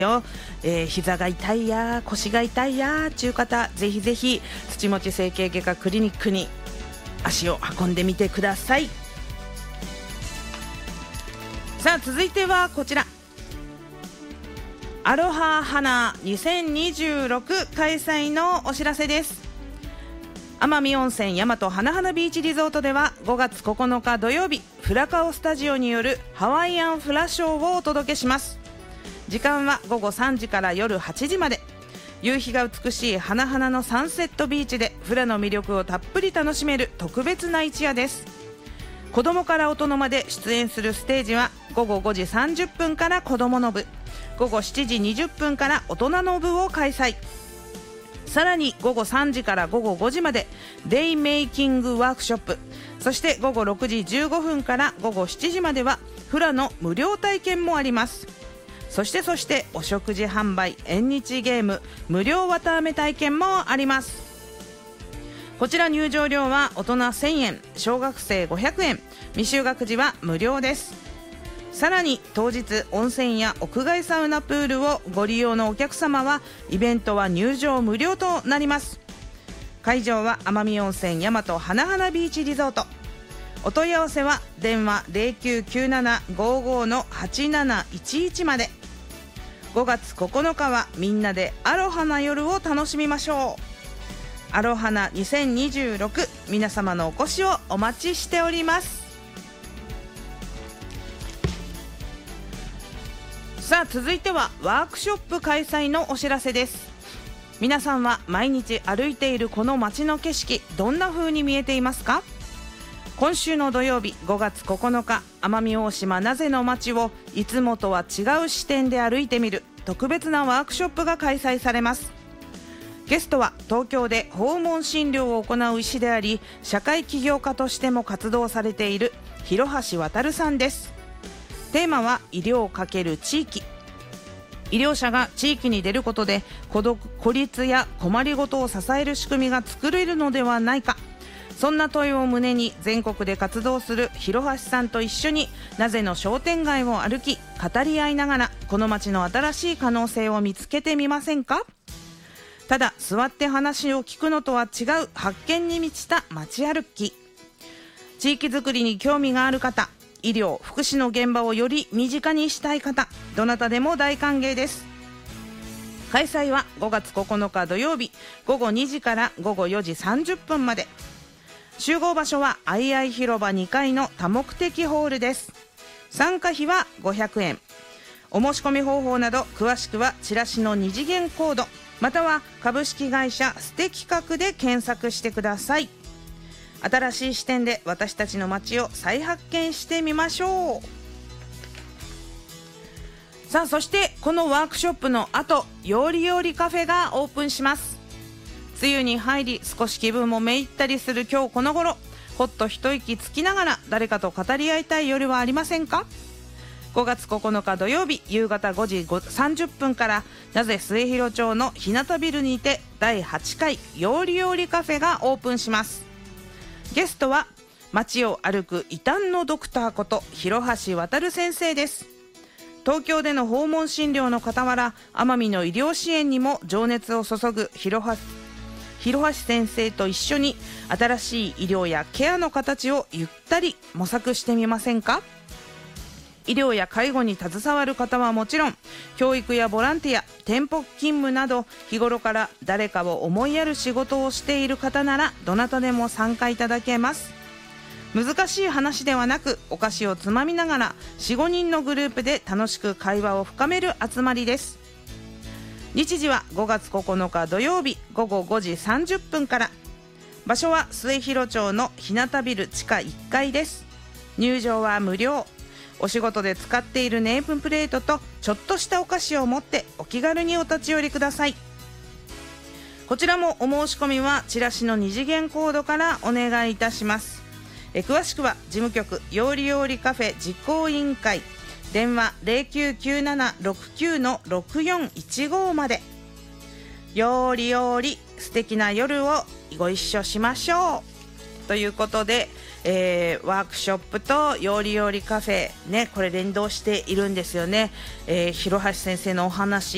よ。膝が痛いや腰が痛いやっていう方、ぜひぜひ土持整形外科クリニックに足を運んでみてください。さあ続いてはこちら、アロハ花2026開催のお知らせです。奄美温泉大和花々ビーチリゾートでは5月9日土曜日、フラカオスタジオによるハワイアンフラショーをお届けします。時間は午後3時から夜8時まで。夕日が美しい花々のサンセットビーチでフラの魅力をたっぷり楽しめる特別な一夜です。子供から大人まで出演するステージは午後5時30分から子供の部、午後7時20分から大人の部を開催。さらに午後3時から午後5時までデイメイキングワークショップ、そして午後6時15分から午後7時まではフラの無料体験もあります。そしてお食事販売、縁日ゲーム、無料綿あめ体験もあります。こちら入場料は大人1000円、小学生500円、未就学児は無料です。さらに当日温泉や屋外サウナプールをご利用のお客様はイベントは入場無料となります。会場は奄美温泉大和花々ビーチリゾート。お問い合わせは電話 099755-8711 まで。5月9日はみんなでアロハな夜を楽しみましょう。アロハナ2026、皆様のお越しをお待ちしております。さあ続いてはワークショップ開催のお知らせです。皆さんは毎日歩いているこの街の景色、どんな風に見えていますか？今週の土曜日5月9日、奄美大島名瀬の街をいつもとは違う視点で歩いてみる特別なワークショップが開催されます。ゲストは東京で訪問診療を行う医師であり、社会起業家としても活動されている広橋渉さんです。テーマは医療×地域。医療者が地域に出ることで孤立や困りごとを支える仕組みが作れるのではないか、そんな問いを胸に全国で活動する広橋さんと一緒に名瀬の商店街を歩き、語り合いながらこの街の新しい可能性を見つけてみませんか？ただ座って話を聞くのとは違う発見に満ちた街歩き。地域づくりに興味がある方、医療・福祉の現場をより身近にしたい方、どなたでも大歓迎です。開催は5月9日土曜日午後2時から午後4時30分まで。集合場所は相合広場2階の多目的ホールです。参加費は500円。お申し込み方法など詳しくはチラシの2次元コード、または株式会社ステ企画で検索してください。新しい視点で私たちの街を再発見してみましょう。さあそしてこのワークショップの後、よりよりカフェがオープンします。梅雨に入り少し気分もめいったりする今日この頃、ほっと一息つきながら誰かと語り合いたい夜はありませんか？5月9日土曜日夕方5時30分から名瀬末広町の日向ビルにて第8回よりよりカフェがオープンします。ゲストは街を歩く異端のドクターこと広橋渉先生です。東京での訪問診療の傍ら奄美の医療支援にも情熱を注ぐ広橋先生と一緒に新しい医療やケアの形をゆったり模索してみませんか？医療や介護に携わる方はもちろん、教育やボランティア、店舗勤務など日頃から誰かを思いやる仕事をしている方ならどなたでも参加いただけます。難しい話ではなく、お菓子をつまみながら 4,5 人のグループで楽しく会話を深める集まりです。日時は5月9日土曜日午後5時30分から。場所は末広町の日向ビル地下1階です。入場は無料。お仕事で使っているネームプレートとちょっとしたお菓子を持ってお気軽にお立ち寄りください。こちらもお申し込みはチラシの2次元コードからお願いいたします。詳しくは事務局よりよりカフェ実行委員会電話 099769-6415 まで。よりより素敵な夜をご一緒しましょうということで、ワークショップとよりよりカフェね、これ連動しているんですよね。広橋先生のお話